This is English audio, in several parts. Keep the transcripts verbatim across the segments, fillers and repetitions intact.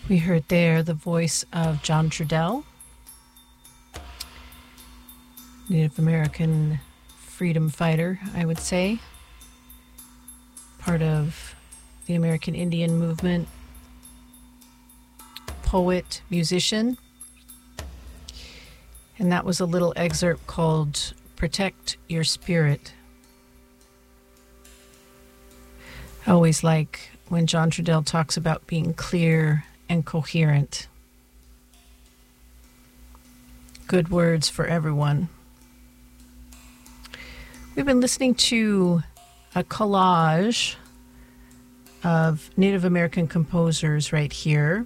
We heard there the voice of John Trudell, Native American freedom fighter, I would say, part of the American Indian movement, poet, musician. And that was a little excerpt called Protect Your Spirit. I always like when John Trudell talks about being clear and coherent. Good words for everyone. We've been listening to a collage of Native American composers right here.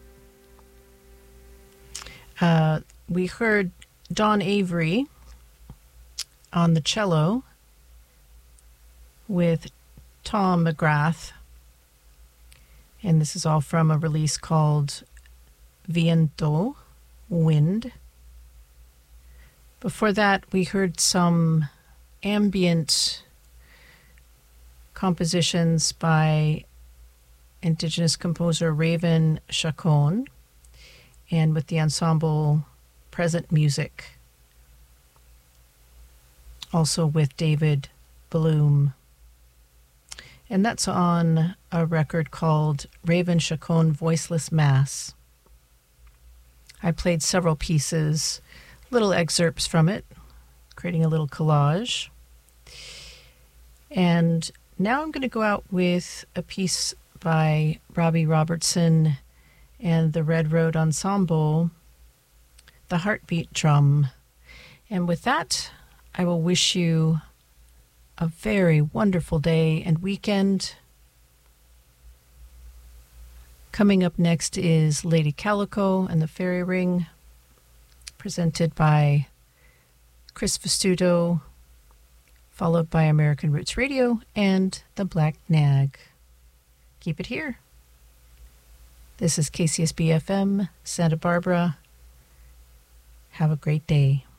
Uh, we heard Don Avery on the cello with Tom McGrath. And this is all from a release called Viento, Wind. Before that, we heard some ambient compositions by Indigenous composer Raven Chacon, and with the ensemble Present Music, also with David Bloom. And that's on a record called Raven Chacon Voiceless Mass. I played several pieces, little excerpts from it, creating a little collage. And now I'm going to go out with a piece by Robbie Robertson and the Red Road Ensemble, The Heartbeat Drum. And with that, I will wish you a very wonderful day and weekend. Coming up next is Lady Calico and the Fairy Ring, presented by Chris Vestuto, followed by American Roots Radio and the Black Nag. Keep it here. This is K C S B F M, Santa Barbara. Have a great day.